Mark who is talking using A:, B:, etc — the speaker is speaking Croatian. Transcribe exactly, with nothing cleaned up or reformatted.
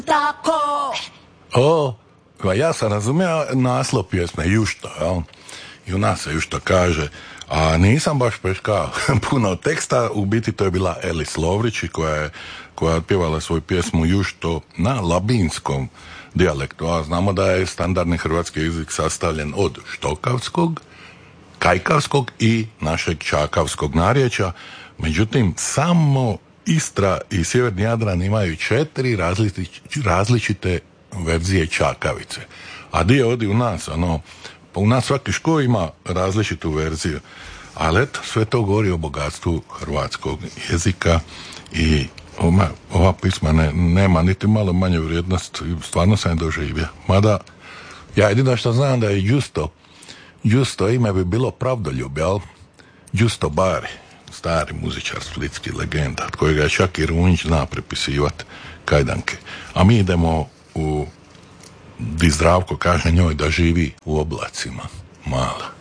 A: Tako!
B: O, ja sam razumio naslov pjesme Jušto, jel? I u nas se Jušto kaže, a nisam baš preškao puno teksta, u biti to je bila Elis Lovrić koja je, koja je otpjevala svoju pjesmu Jušto na labinskom dijalektu, a znamo da je standardni hrvatski jezik sastavljen od štokavskog, kajkavskog i našeg čakavskog narječja, međutim samo Istra i Sjeverni Jadran imaju četiri različite, različite verzije čakavice. A dio odi u nas, ono, pa u nas svaki ško ima različitu verziju. Ali eto, sve to govori o bogatstvu hrvatskog jezika i ova, ova pisma ne, nema niti malo manje vrijednost, stvarno sam je doživio. Mada, ja jedino što znam da je Justo, Justo ime bi bilo Pravdoljub, jel? Justo Bari, stari muzičar, splitski legenda, od kojega je čak i Runjić zna prepisivati kajdanke. A mi idemo u di Zdravko kaže njoj da živi u oblacima, mala.